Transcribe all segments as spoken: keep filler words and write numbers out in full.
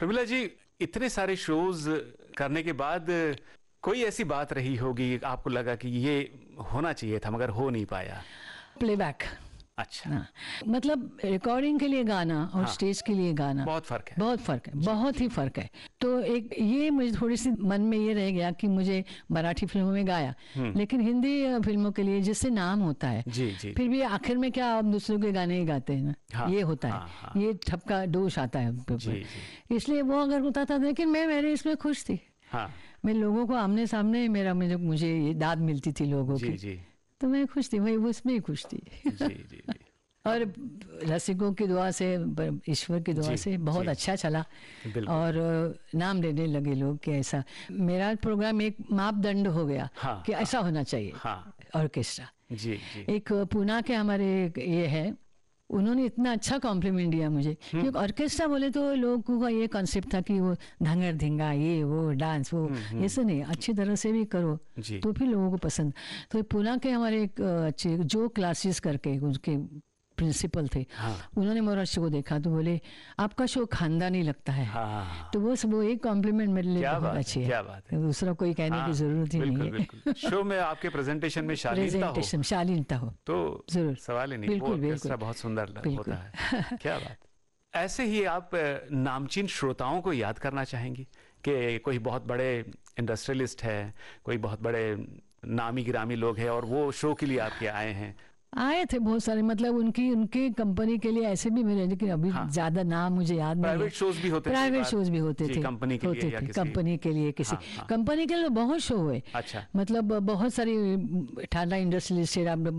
प्रमिला जी, इतने सारे शोज करने के बाद कोई ऐसी बात रही होगी आपको लगा कि ये होना चाहिए था मगर हो नहीं पाया? प्लेबैक। अच्छा। हाँ, मतलब रिकॉर्डिंग के लिए गाना और हाँ, स्टेज के लिए गाना बहुत फर्क है। बहुत फर्क है, बहुत ही फर्क है। तो एक ये मुझे थोड़ी सी मन में ये रह गया कि मुझे मराठी फिल्मों में गाया, लेकिन हिंदी फिल्मों के लिए जिससे नाम होता है, जी जी, फिर भी आखिर में क्या आप दूसरों के गाने ही गाते हैं ना। हाँ, ये होता है, हाँ, हाँ, ये ठपका दोष आता है उनके जी ऊपर। जी, इसलिए वो अगर होता था, लेकिन मैं मेरे इसमें खुश थी। हाँ, मैं लोगों को आमने सामने मेरा मुझे मुझे ये दाद मिलती थी लोगों जी की, जी, तो मैं खुश थी, वही उसमें ही खुश थी। जी जी जी, और रसिकों की दुआ से, ईश्वर की दुआ जी, से बहुत जी, अच्छा चला बिल्कुल। और नाम लेने लगे लोग कि ऐसा मेरा प्रोग्राम एक मापदंड हो गया, हाँ, कि ऐसा होना चाहिए हाँ, ऑर्केस्ट्रा। जी जी, एक पूना के हमारे एक ये है, उन्होंने इतना अच्छा कॉम्प्लीमेंट दिया मुझे, क्योंकि ऑर्केस्ट्रा बोले तो लोगों का ये कॉन्सेप्ट था कि वो धंगर धिंगा, ये वो डांस वो, ये सब नहीं, अच्छी तरह से भी करो जी, तो फिर लोगों को पसंद। तो पूना के हमारे एक अच्छे जो क्लासेस करके उनके प्रिंसिपल थे, हाँ, उन्होंने मेरा शो देखा तो बोले आपका शो खानदानी लगता है। हाँ, तो वो वो एक कॉम्प्लीमेंट मेरे लिए क्या बहुत बात है, अच्छी है, क्या बात है। दूसरा कोई कहने हाँ, की जरूरत ही नहीं बिल्कुल है। बिल्कुल, शो में आपके प्रेजेंटेशन में शालीनता हो प्रेजेंटेशन शालीनता हो तो जरूर, सवाल ही नहीं, बिल्कुल, वो ऑर्केस्ट्रा बिल्कुल, बहुत सुंदर लग- बिल्कुल। होता है। क्या बात। ऐसे ही आप अ, नामचीन श्रोताओं को याद करना चाहेंगी कि कोई बहुत बड़े इंडस्ट्रियलिस्ट है, कोई बहुत बड़े नामी गिरामी लोग हैं और वो शो के लिए आपके आए हैं? आए थे बहुत सारे, मतलब उनकी उनकी कंपनी के लिए ऐसे भी मेरे, लेकिन अभी हाँ, ज्यादा नाम मुझे याद नहीं है। प्राइवेट शोज भी होते थे, प्राइवेट बात- शोज भी होते जी, थे, कंपनी के होते लिए या थे किसी कंपनी के लिए, किसी हाँ, हाँ, कंपनी के लिए बहुत शो हुए। अच्छा, मतलब बहुत सारी ठाडा इंडस्ट्रियलिस्ट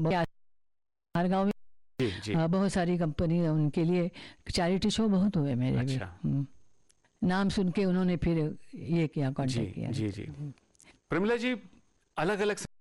हर गाँव में जी जी, हाँ, बहुत सारी कंपनी है, उनके लिए चैरिटी शो बहुत हुए मेरे भी। अच्छा, हम्म। नाम सुन के उन्होंने फिर ये किया, जी कांटेक्ट किया। जी जी। प्रमिला जी, अलग अलग